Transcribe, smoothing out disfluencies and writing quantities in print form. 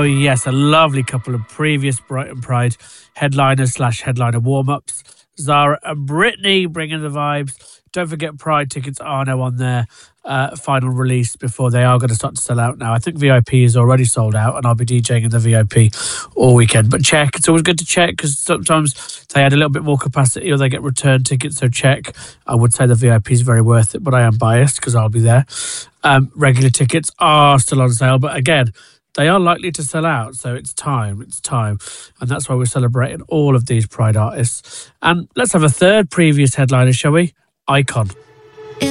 yes, a lovely couple of previous Brighton Pride headliners / headliner warm-ups. Zara and Brittany bringing the vibes. Don't forget Pride tickets are now on their final release before they are going to start to sell out now. I think VIP is already sold out and I'll be DJing in the VIP all weekend. But check. It's always good to check because sometimes they add a little bit more capacity or they get return tickets. So check. I would say the VIP is very worth it, but I am biased because I'll be there. Regular tickets are still on sale, but again, they are likely to sell out, so it's time. And that's why we're celebrating all of these Pride artists. And let's have a third previous headliner, shall we? Icon.